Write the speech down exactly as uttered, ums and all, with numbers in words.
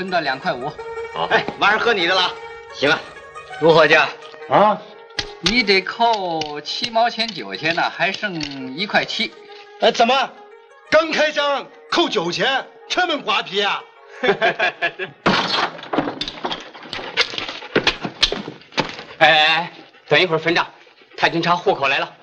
分到两块五。 好，哎，晚上喝你的了。 行啊， 卢伙计啊， 你得扣七毛钱九钱呢，还剩一块七。 哎，怎么？刚开张扣九钱，这么瓜皮啊？ 哎哎哎，等一会儿分账，太平茶户口来了。